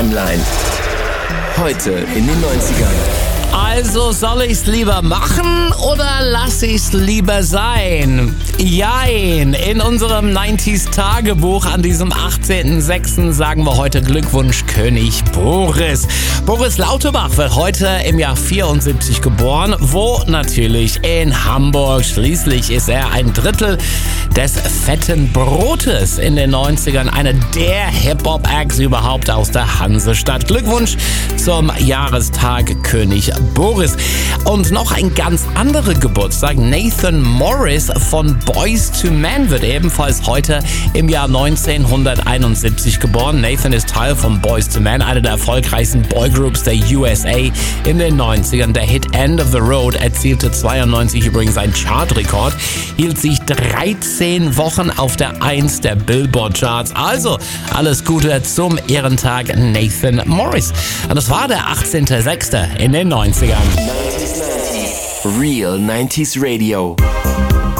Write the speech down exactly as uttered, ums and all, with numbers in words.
Timeline. Heute in den neunzigern. Also soll ich's lieber machen oder lass ich's lieber sein? Jein, in unserem neunziger-Tagebuch an diesem achtzehnten sechsten sagen wir heute Glückwunsch König Boris. Boris Lauterbach wird heute im Jahr vierundsiebzig geboren. Wo? Natürlich in Hamburg. Schließlich ist er ein Drittel des fetten Brotes in den neunzigern. Einer der Hip-Hop-Acts überhaupt aus der Hansestadt. Glückwunsch zum Jahrestag König Boris. Und noch ein ganz anderer Geburtstag. Nathan Morris von Boyz two Men wird ebenfalls heute im Jahr neunzehnhunderteinundsiebzig geboren. Nathan ist Teil von Boyz two Men, einer der erfolgreichsten Boygroups der U S A in den neunzigern. Der Hit End of the Road erzielte zweiundneunzig übrigens einen Chartrekord, hielt sich dreizehn Wochen auf der eins der Billboard-Charts. Also alles Gute zum Ehrentag Nathan Morris. Und das war der achtzehnte sechste in den neunzigern. Real nineties Radio.